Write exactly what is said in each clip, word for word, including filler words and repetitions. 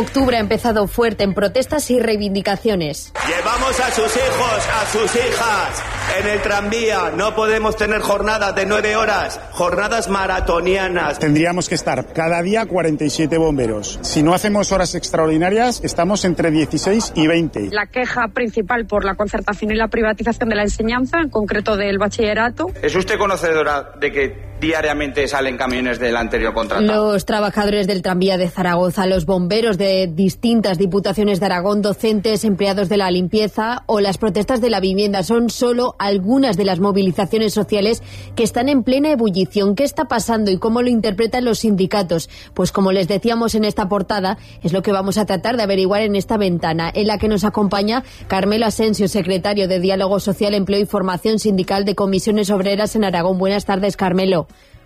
Octubre ha empezado fuerte en protestas y reivindicaciones. Llevamos a sus hijos, a sus hijas en el tranvía. No podemos tener jornadas de nueve horas, jornadas maratonianas. Tendríamos que estar cada día cuarenta y siete bomberos. Si no hacemos horas extraordinarias, estamos entre dieciséis y veinte. La queja principal por la concertación y la privatización de la enseñanza, en concreto del bachillerato. ¿Es usted conocedora de que diariamente salen camiones del anterior contrato? Los trabajadores del tranvía de Zaragoza, los bomberos de distintas diputaciones de Aragón, docentes, empleados de la limpieza o las protestas de la vivienda son solo algunas de las movilizaciones sociales que están en plena ebullición. ¿Qué está pasando y cómo lo interpretan los sindicatos? Pues como les decíamos en esta portada, es lo que vamos a tratar de averiguar en esta ventana, en la que nos acompaña Carmelo Asensio, secretario de Diálogo Social, Empleo y Formación Sindical de Comisiones Obreras en Aragón. Buenas tardes, Carmelo.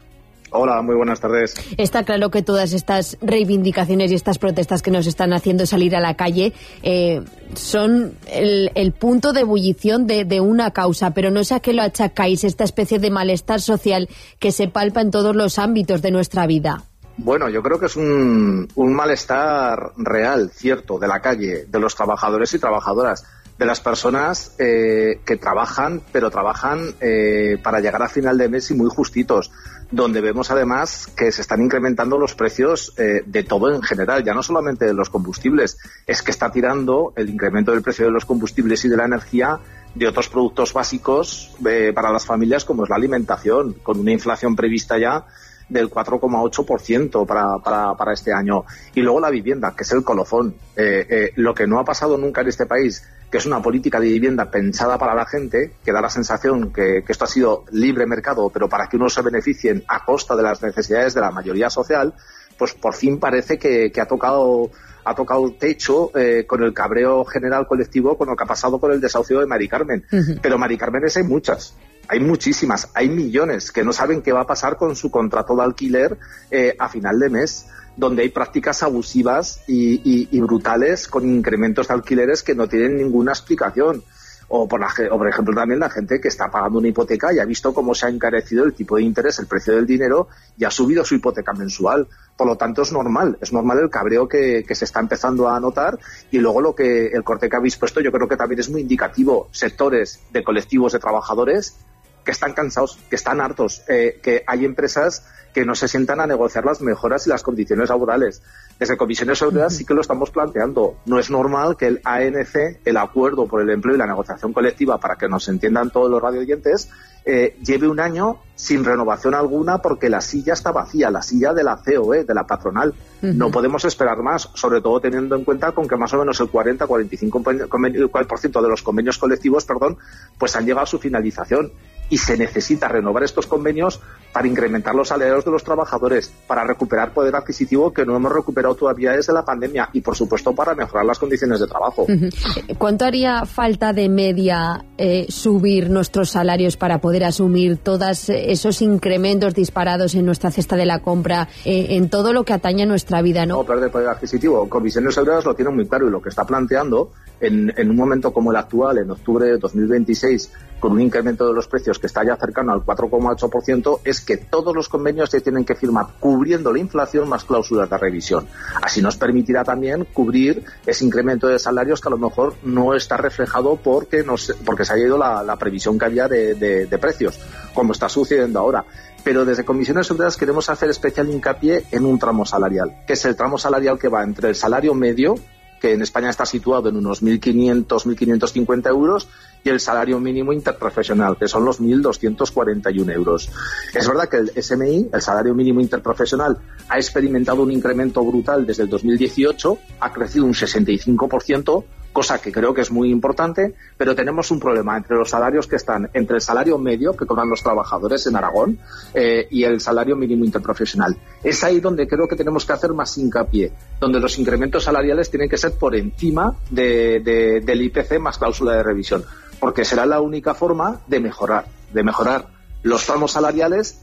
Hola, muy buenas tardes. Está claro que todas estas reivindicaciones y estas protestas que nos están haciendo salir a la calle eh, son el, el punto de ebullición de, de una causa, pero no sé a qué lo achacáis, esta especie de malestar social que se palpa en todos los ámbitos de nuestra vida. Bueno, yo creo que es un, un malestar real, cierto, de la calle, de los trabajadores y trabajadoras, de las personas eh, que trabajan, pero trabajan eh, para llegar a final de mes y muy justitos, donde vemos además que se están incrementando los precios eh, de todo en general, ya no solamente de los combustibles, es que está tirando el incremento del precio de los combustibles y de la energía de otros productos básicos eh, para las familias, como es la alimentación, con una inflación prevista ya del cuatro coma ocho por ciento para, para, para este año. Y luego la vivienda, que es el colofón. Eh, eh, lo que no ha pasado nunca en este país, que es una política de vivienda pensada para la gente, que da la sensación que, que esto ha sido libre mercado, pero para que unos se beneficien a costa de las necesidades de la mayoría social, pues por fin parece que, que ha tocado ha tocado techo eh, con el cabreo general colectivo, con lo que ha pasado con el desahucio de Mari Carmen. Uh-huh. Pero Mari Carmenes hay muchas. Hay muchísimas, hay millones que no saben qué va a pasar con su contrato de alquiler eh, a final de mes, donde hay prácticas abusivas y, y, y brutales con incrementos de alquileres que no tienen ninguna explicación. O por, la, o por ejemplo también la gente que está pagando una hipoteca y ha visto cómo se ha encarecido el tipo de interés, el precio del dinero, y ha subido su hipoteca mensual. Por lo tanto es normal, es normal el cabreo que, que se está empezando a notar. Y luego lo que el corte que habéis puesto yo creo que también es muy indicativo. Sectores de colectivos de trabajadores que están cansados, que están hartos, eh, que hay empresas que no se sientan a negociar las mejoras y las condiciones laborales. Desde Comisiones Obreras sí que lo estamos planteando. No es normal que el A N C, el Acuerdo por el Empleo y la Negociación Colectiva, para que nos entiendan todos los radioyentes, eh, lleve un año sin renovación alguna porque la silla está vacía, la silla de la C O E, de la patronal. Uh-huh. No podemos esperar más, sobre todo teniendo en cuenta con que más o menos el cuarenta a cuarenta y cinco por ciento de los convenios colectivos, perdón, pues han llegado a su finalización. Y se necesita renovar estos convenios para incrementar los salarios de los trabajadores, para recuperar poder adquisitivo que no hemos recuperado todavía desde la pandemia y, por supuesto, para mejorar las condiciones de trabajo. ¿Cuánto haría falta de media eh, subir nuestros salarios para poder asumir todos esos incrementos disparados en nuestra cesta de la compra, eh, en todo lo que atañe a nuestra vida, ¿no? No perder poder adquisitivo. Comisiones Obreras lo tienen muy claro y lo que está planteando en, en un momento como el actual, en octubre de dos mil veintiséis, con un incremento de los precios que está ya cercano al cuatro coma ocho por ciento, es que todos los convenios se tienen que firmar cubriendo la inflación más cláusulas de revisión. Así nos permitirá también cubrir ese incremento de salarios que a lo mejor no está reflejado porque, nos, porque se ha ido la, la previsión que había de, de, de precios, como está sucediendo ahora. Pero desde Comisiones Obreras queremos hacer especial hincapié en un tramo salarial, que es el tramo salarial que va entre el salario medio, que en España está situado en unos mil quinientos, mil quinientos cincuenta euros, y el salario mínimo interprofesional, que son los mil doscientos cuarenta y uno euros. Es verdad que el S M I, el salario mínimo interprofesional, ha experimentado un incremento brutal desde el dos mil dieciocho, ha crecido un sesenta y cinco por ciento, cosa que creo que es muy importante, pero tenemos un problema entre los salarios que están entre el salario medio que cobran los trabajadores en Aragón eh, y el salario mínimo interprofesional. Es ahí donde creo que tenemos que hacer más hincapié, donde los incrementos salariales tienen que ser por encima de, de, del I P C más cláusula de revisión, porque será la única forma de mejorar, de mejorar los tramos salariales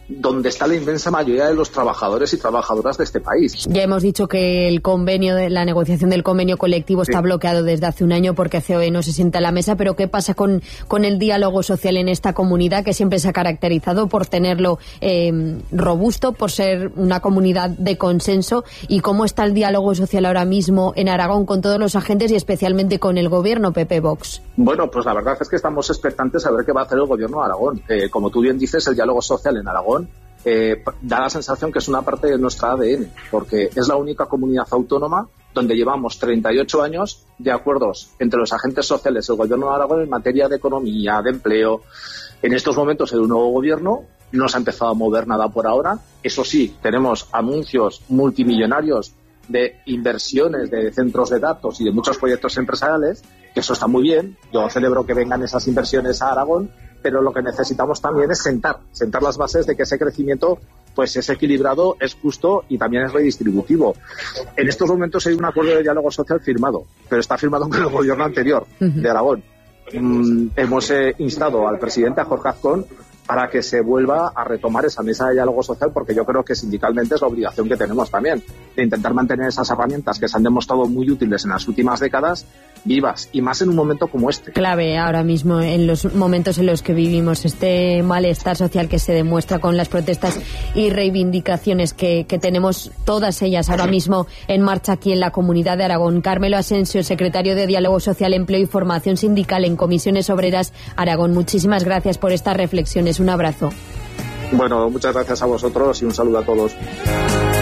donde está la inmensa mayoría de los trabajadores y trabajadoras de este país. Ya hemos dicho que el convenio, de la negociación del convenio colectivo está sí. bloqueado desde hace un año porque C O E no se sienta a la mesa, pero ¿qué pasa con, con el diálogo social en esta comunidad, que siempre se ha caracterizado por tenerlo eh, robusto, por ser una comunidad de consenso? ¿Y cómo está el diálogo social ahora mismo en Aragón con todos los agentes y especialmente con el gobierno, P P Vox? Bueno, pues la verdad es que estamos expectantes a ver qué va a hacer el gobierno de Aragón. Eh, como tú bien dices, el diálogo social en Aragón Eh, da la sensación que es una parte de nuestra A D N, porque es la única comunidad autónoma donde llevamos treinta y ocho años de acuerdos entre los agentes sociales y el gobierno de Aragón en materia de economía, de empleo. En estos momentos el nuevo gobierno no se ha empezado a mover nada por ahora. Eso sí, tenemos anuncios multimillonarios de inversiones de centros de datos y de muchos proyectos empresariales, que eso está muy bien. Yo celebro que vengan esas inversiones a Aragón, pero lo que necesitamos también es sentar, sentar las bases de que ese crecimiento pues es equilibrado, es justo y también es redistributivo. En estos momentos hay un acuerdo de diálogo social firmado, pero está firmado con el gobierno anterior de Aragón. Mm, hemos eh, instado al presidente, a Jorge Azcón, para que se vuelva a retomar esa mesa de diálogo social, porque yo creo que sindicalmente es la obligación que tenemos también de intentar mantener esas herramientas que se han demostrado muy útiles en las últimas décadas vivas, y más en un momento como este. Clave ahora mismo en los momentos en los que vivimos, este malestar social que se demuestra con las protestas y reivindicaciones que, que tenemos todas ellas ahora mismo en marcha aquí en la Comunidad de Aragón. Carmelo Asensio, secretario de Diálogo Social, Empleo y Formación Sindical en Comisiones Obreras Aragón, muchísimas gracias por estas reflexiones. Un abrazo. Bueno, muchas gracias a vosotros y un saludo a todos.